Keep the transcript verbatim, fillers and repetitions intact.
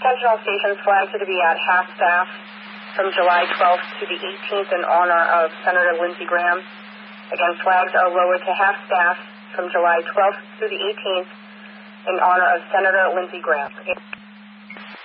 Sentinel stations flags are to be at half-staff from July twelfth to the eighteenth in honor of Senator Lindsey Graham. Again, flags are lowered to half-staff from July twelfth through the eighteenth in honor of Senator Lindsey Graham.